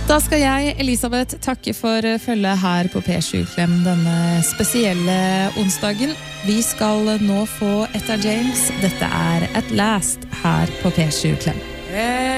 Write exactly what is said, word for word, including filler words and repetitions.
Da skal jeg, Elisabeth, takke for følge her på P sju Klem denne spesielle onsdagen. Vi skal nå få Etta James. Dette er At Last her på P sju Klem.